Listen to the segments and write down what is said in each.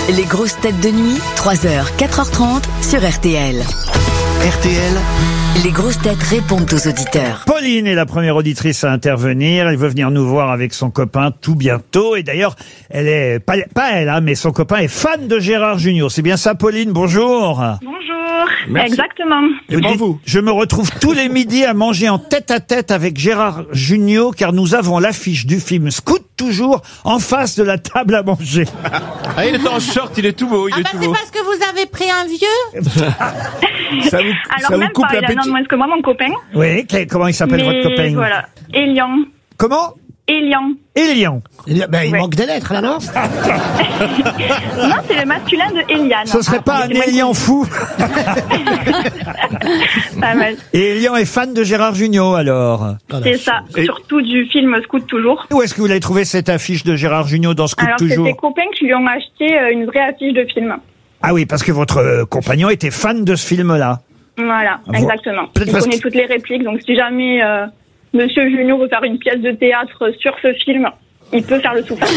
Les grosses têtes de nuit, 3h, 4h30 sur RTL. RTL, Les grosses têtes répondent aux auditeurs. Pauline est la première auditrice à intervenir. Elle veut venir nous voir avec son copain tout bientôt. Et d'ailleurs, elle est pas elle, hein, mais son copain est fan de Gérard Jugnot. C'est bien ça, Pauline? Bonjour. Bonjour, Merci. exactement. Je me retrouve tous les midis à manger en tête-à-tête avec Gérard Jugnot, car nous avons l'affiche du film Scout toujours en face de la table à manger. Ah, il est en short, il est tout beau, c'est parce que vous avez pris un vieux. Ça vous, Alors ça même vous coupe pas, il a un an l'appétit. de moins que moi, mon copain. Oui, comment il s'appelle votre copain? Voilà, Elian. Comment? Elian. Elian. Il Ouais. manque des lettres, là, non? Non, c'est le masculin de Eliane. Ce serait pas un c'est mal Elian fou? Pas mal. Et Elian est fan de Gérard Jugnot, alors? C'est ça, Et- surtout du film Scout toujours. Où est-ce que vous avez trouvé cette affiche de Gérard Jugnot dans Scout Alors c'est toujours? ses copains qui lui ont acheté une vraie affiche de film. Ah oui, parce que votre compagnon était fan de ce film-là. Voilà, Vous- exactement. Peut-être Il parce connaît que- toutes les répliques, donc si jamais Monsieur Jugnot veut faire une pièce de théâtre sur ce film, il peut faire le souffle.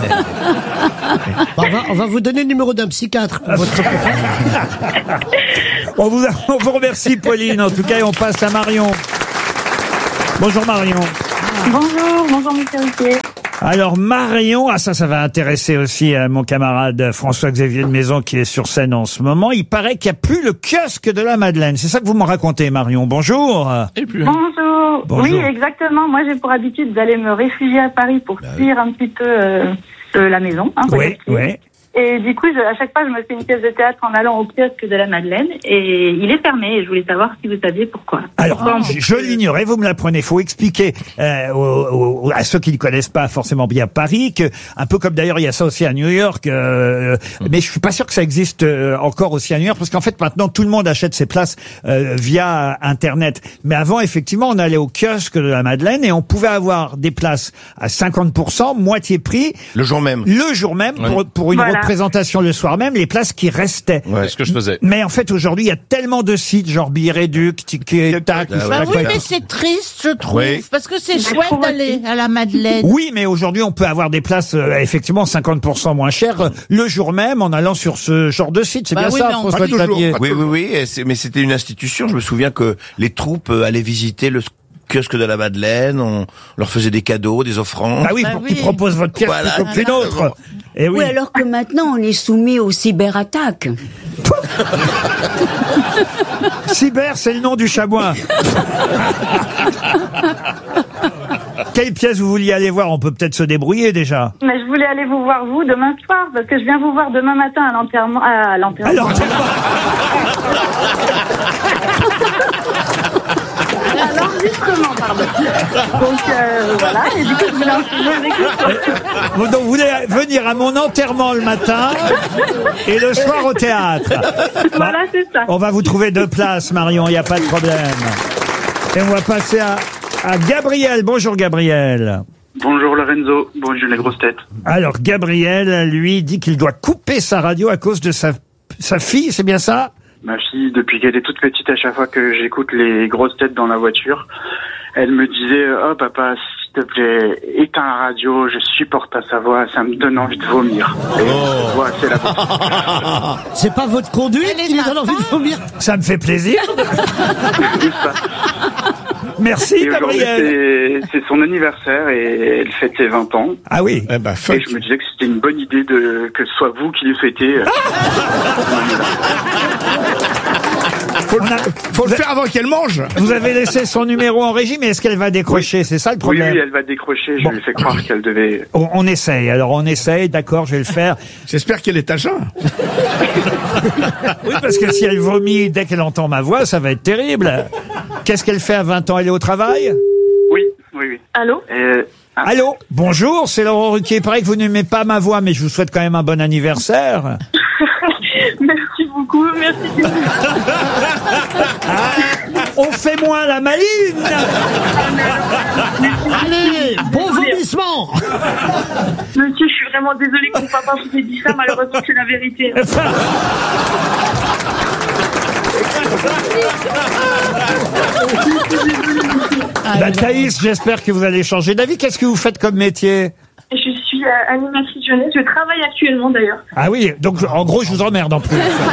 On va vous donner le numéro d'un psychiatre pour votre copain. On vous remercie, Pauline, en tout cas, et on passe à Marion. Bonjour, Marion. Bonjour Monsieur Riquier. Alors, Marion, ça va intéresser aussi mon camarade François-Xavier de Maison, qui est sur scène en ce moment. Il paraît qu'il n'y a plus le kiosque de la Madeleine. C'est ça que vous me racontez, Marion. Bonjour. Et puis, Bonjour. Bonjour. Oui, exactement. Moi, j'ai pour habitude d'aller me réfugier à Paris pour fuir un petit peu de la maison. Hein, Oui, pour oui. Et du coup, à chaque fois, je me fais une pièce de théâtre en allant au kiosque de la Madeleine. Et il est fermé. Et je voulais savoir si vous saviez pourquoi. Alors, Pourquoi on peut- je l'ignorais, vous me l'apprenez. Il faut expliquer à ceux qui ne connaissent pas forcément bien Paris, que un peu comme d'ailleurs il y a ça aussi à New York, mais je suis pas sûr que ça existe encore aussi à New York, parce qu'en fait maintenant tout le monde achète ses places via Internet. Mais avant, effectivement, on allait au kiosque de la Madeleine et on pouvait avoir des places à 50%, moitié prix, le jour même. pour une Voilà. représentation le soir même, les places qui restaient. c'est ce que je faisais. Mais en fait, aujourd'hui, il y a tellement de sites, genre Billet Réduc, Ticket, Tac, je sais Bah pas oui, quoi. mais c'est triste, je trouve, Oui. parce que c'est Mais chouette je trouve d'aller à la Madeleine. Oui, mais aujourd'hui, on peut avoir des places effectivement 50% moins chères le jour même en allant sur ce genre de site. C'est Bah bien oui, ça, mais on- François Pas toujours. Xavier. Oui, mais c'était une institution. Je me souviens que les troupes allaient visiter le kiosque de la Madeleine, on leur faisait des cadeaux, des offrandes. Ah oui, Bah pour oui. qu'ils proposent votre pièce Voilà, plutôt qu'une autre. Et oui. Oui, alors que maintenant, on est soumis aux cyberattaques. Cyber, c'est le nom du chamois. Quelle pièce vous vouliez aller voir? On peut peut-être se débrouiller déjà. Mais je voulais aller vous voir, vous, demain soir. Parce que je viens vous voir demain matin à l'enterrement. À l'enterrement. Alors, À l'enregistrement, pardon. Donc, voilà. Et du coup, je voulais en jouer avec vous. donc vous voulez venir à mon enterrement le matin et le soir au théâtre. Voilà, c'est ça. On va vous trouver 2 places, Marion, il n'y a pas de problème. Et on va passer à Gabriel. Bonjour, Gabriel. Bonjour Lorenzo, bonjour les grosses têtes. Alors, Gabriel, lui, dit qu'il doit couper sa radio à cause de sa fille, c'est bien ça? Ma fille, depuis qu'elle est toute petite, à chaque fois que j'écoute les grosses têtes dans la voiture, elle me disait « Oh papa, s'il te plaît, éteins la radio, je supporte pas sa voix, ça me donne envie de vomir. » Et voilà, c'est la C'est pas votre conduite Elle est qui lui donne envie de vomir? Ça me fait plaisir. Merci, Et aujourd'hui, Gabriel. c'est son anniversaire et elle fête ses 20 ans. Ah oui. Eh ben, Et fuck. je me disais que c'était une bonne idée que ce soit vous qui lui fêtez. Faut le faire avant qu'elle mange. Vous avez laissé son numéro en régie, mais est-ce qu'elle va décrocher? C'est ça le Oui, problème. oui, elle va décrocher, je Bon. lui ai fait croire qu'elle devait... On essaye. Alors, on essaye. D'accord, je vais le faire. J'espère qu'elle est à jeun. Oui, parce que si elle vomit dès qu'elle entend ma voix, ça va être terrible. Qu'est-ce qu'elle fait à 20 ans? Elle est au travail? Oui, oui, oui. Allô? Allô? Bonjour, c'est Laurent Ruquier. Il paraît que vous n'aimez pas ma voix, mais je vous souhaite quand même un bon anniversaire. Merci beaucoup, merci. On fait moins la maline. Allez, bon vomissement! Monsieur, je suis vraiment désolée que mon papa vous ait dit ça. Malheureusement, c'est la vérité. Thaïs, j'espère que vous allez changer d'avis. Qu'est-ce que vous faites comme métier? Je suis animatrice jeunesse. Je travaille actuellement d'ailleurs. Ah oui, donc en gros, je vous emmerde en plus.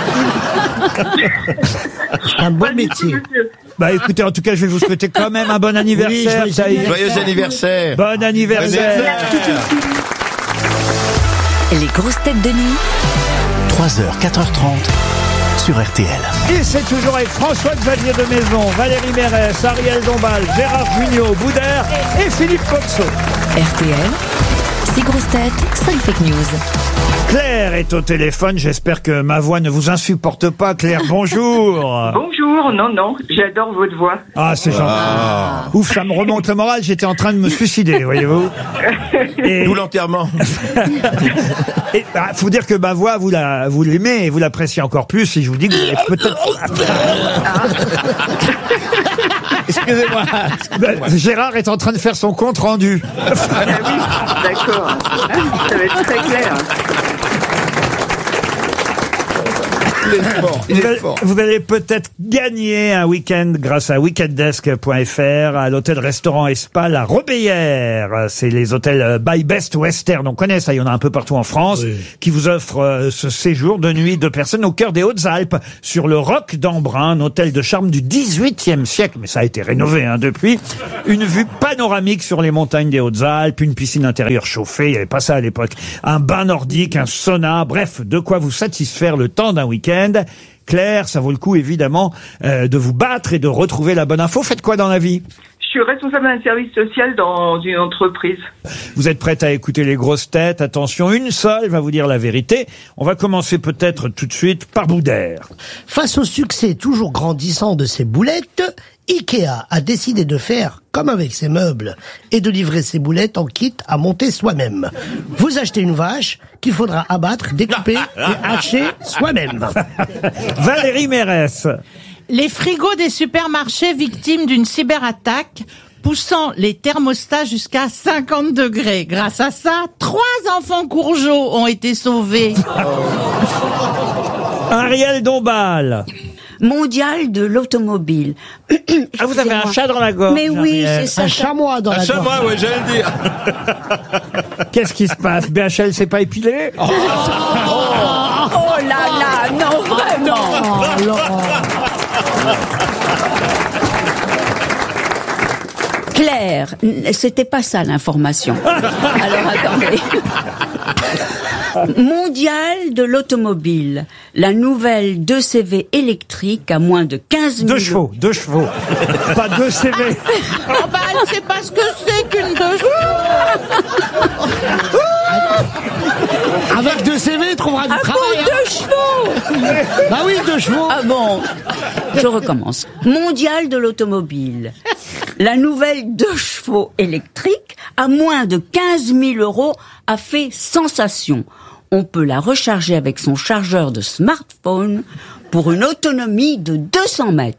C'est un bon métier. Bah écoutez, en tout cas, je vais vous souhaiter quand même un bon anniversaire. Oui, Joyeux anniversaire. Bon anniversaire. Les grosses têtes de nuit. 3h, 4h30 sur RTL. Et c'est toujours avec François-Xavier de Maison, Valérie Mérès, Ariel Dombal, Gérard Jugnot, Boudère et Philippe Poxo. RTL, 6 grosses têtes, 5 fake news. Claire est au téléphone, j'espère que ma voix ne vous insupporte pas. Claire, bonjour. Bonjour, non, j'adore votre voix. Ah, c'est gentil. Ouf, ça me remonte le moral, j'étais en train de me suicider, voyez-vous. D'où l'enterrement. Et faut dire que ma voix, vous l'aimez et vous l'appréciez encore plus si je vous dis que vous allez peut-être... Excusez-moi. Gérard est en train de faire son compte rendu. Ah oui, d'accord. Ça va être très clair. Vous allez peut-être gagner un week-end grâce à weekenddesk.fr à l'hôtel-restaurant et spa La Robéyère. C'est les hôtels by Best Western. On connaît ça, il y en a un peu partout en France, qui vous offrent ce séjour de nuit de personnes au cœur des Hautes-Alpes sur le Roc d'Embrun, un hôtel de charme du XVIIIe siècle, mais ça a été rénové depuis. Une vue panoramique sur les montagnes des Hautes-Alpes, une piscine intérieure chauffée, il n'y avait pas ça à l'époque, un bain nordique, un sauna, bref, de quoi vous satisfaire le temps d'un week-end. Claire, ça vaut le coup évidemment de vous battre et de retrouver la bonne info. Faites quoi dans la vie ? Je suis responsable d'un service social dans une entreprise. Vous êtes prête à écouter les grosses têtes ? Attention, une seule va vous dire la vérité. On va commencer peut-être tout de suite par Boudère. Face au succès toujours grandissant de ses boulettes, Ikea a décidé de faire comme avec ses meubles et de livrer ses boulettes en kit à monter soi-même. Vous achetez une vache qu'il faudra abattre, découper et hacher soi-même. Valérie Mérès. Les frigos des supermarchés victimes d'une cyberattaque poussant les thermostats jusqu'à 50 degrés. Grâce à ça, 3 enfants courgeaux ont été sauvés. Ariel Dombal. Mondial de l'automobile. Ah, vous avez un chat dans la gorge. Mais oui, c'est ça. Un chamois dans la gorge. Un chamois, ouais, j'allais le dire. Qu'est-ce qui se passe ? BHL s'est pas épilé ? Oh là là, non, vraiment. Claire, c'était pas ça l'information. Alors attendez. Mondial de l'automobile, la nouvelle 2 CV électrique à moins de 15 000 euros. 2 chevaux. Pas 2 CV. Oh bah, elle ne sait pas ce que c'est qu'une 2 chevaux. Avec 2 CV, il trouvera du travail. 2 chevaux. Bah oui, 2 chevaux. Ah bon. Je recommence. Mondial de l'automobile. La nouvelle 2 chevaux électrique à moins de 15 000 euros a fait sensation. On peut la recharger avec son chargeur de smartphone pour une autonomie de 200 mètres.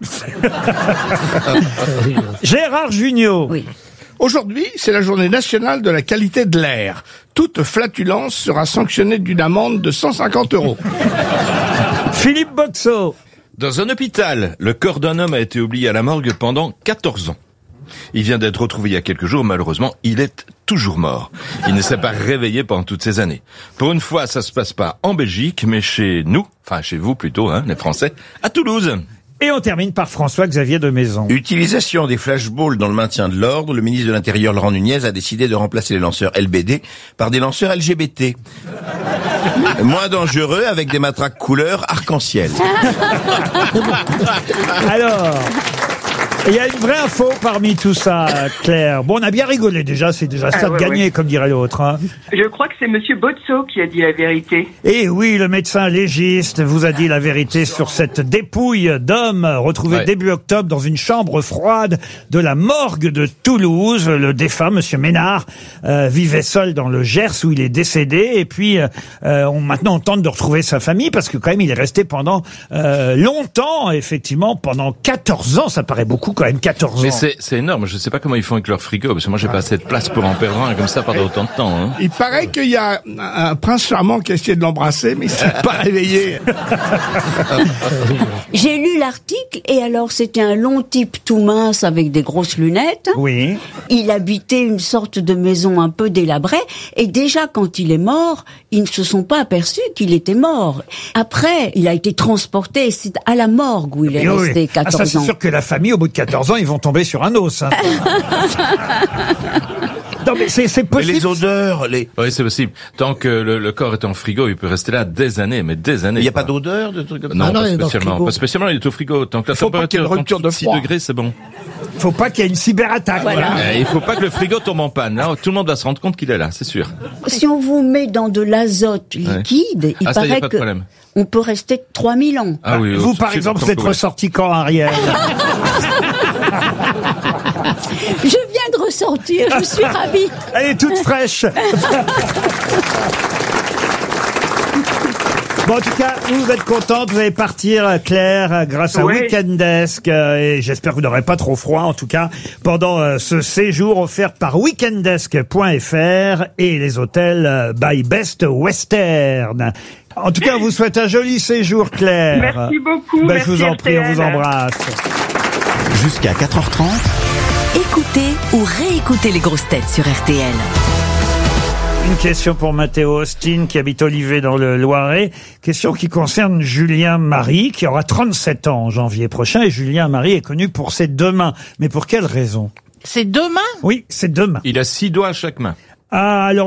Gérard Jugnot. Oui. Aujourd'hui, c'est la journée nationale de la qualité de l'air. Toute flatulence sera sanctionnée d'une amende de 150 €. Philippe Boxo. Dans un hôpital, le corps d'un homme a été oublié à la morgue pendant 14 ans. Il vient d'être retrouvé il y a quelques jours, malheureusement, il est toujours mort. Il ne s'est pas réveillé pendant toutes ces années. Pour une fois, ça se passe pas en Belgique, mais chez nous, enfin chez vous plutôt, les Français, à Toulouse. Et on termine par François-Xavier de Maison. Utilisation des flashballs dans le maintien de l'ordre. Le ministre de l'Intérieur, Laurent Nunez, a décidé de remplacer les lanceurs LBD par des lanceurs LGBT. Moins dangereux, avec des matraques couleur arc-en-ciel. Alors... il y a une vraie info parmi tout ça, Claire. Bon, on a bien rigolé déjà, c'est déjà ça de gagner, comme dirait l'autre. Je crois que c'est Monsieur Bozzo qui a dit la vérité. Et oui, le médecin légiste vous a dit la vérité sur cette dépouille d'homme retrouvée début octobre dans une chambre froide de la morgue de Toulouse. Le défunt, Monsieur Ménard, vivait seul dans le Gers où il est décédé. Et puis, maintenant, on tente de retrouver sa famille parce que quand même, il est resté pendant longtemps, effectivement, pendant 14 ans. Ça paraît beaucoup quand même, 14 Mais ans. c'est énorme. Je sais pas comment ils font avec leur frigo, parce que moi j'ai pas assez de place pour en perdre un comme ça pendant autant de temps. Hein. Il paraît qu'il y a un prince charmant qui a essayé de l'embrasser, mais il s'est pas réveillé. J'ai lu l'article et alors c'était un long type tout mince avec des grosses lunettes. Oui. Il habitait une sorte de maison un peu délabrée et déjà quand il est mort, ils ne se sont pas aperçus qu'il était mort. Après, il a été transporté, c'est à la morgue où il est Et oui. resté 14 ça, c'est ans. sûr que la famille, au bout de 14 ans, ils vont tomber sur un os. Hein. Non, mais c'est Mais possible. les odeurs, Oui, c'est possible. Tant que le corps est en frigo, il peut rester là des années, mais des années. il n'y a pas d'odeur, de trucs comme ça? Non, non, pas il est dans le spécialement. frigo. Pas spécialement, il est au frigo. Tant que la Faut pas qu'il y ait température une rupture de 6 froid. degrés, c'est bon. Faut pas qu'il y ait une cyberattaque. Voilà. Il faut pas que le frigo tombe en panne. Là, tout le monde va se rendre compte qu'il est là, c'est sûr. Si on vous met dans de l'azote liquide, il Ah, ça, y a paraît pas de que problème. on peut rester 3000 ans. Ah oui. Vous, par exemple, vous êtes ressorti quand, Ariel? Je viens de ressortir, je suis ravie. Elle est toute fraîche. Bon, en tout cas, vous êtes contente, vous allez partir, Claire, grâce à Oui. Weekendesk, et j'espère que vous n'aurez pas trop froid, en tout cas, pendant ce séjour offert par weekendesk.fr et les hôtels by Best Western. En tout cas, on vous souhaite un joli séjour, Claire. Merci beaucoup. Ben, merci je vous en prie, on vous RTL. embrasse. Jusqu'à 4h30. Écoutez ou réécoutez les grosses têtes sur RTL. Une question pour Matteo Austin qui habite Olivet dans le Loiret. Question qui concerne Julien Marie qui aura 37 ans en janvier prochain. Et Julien Marie est connu pour ses deux mains. Mais pour quelle raison? C'est demain? Oui, c'est deux mains. Il a 6 doigts à chaque main. Ah, alors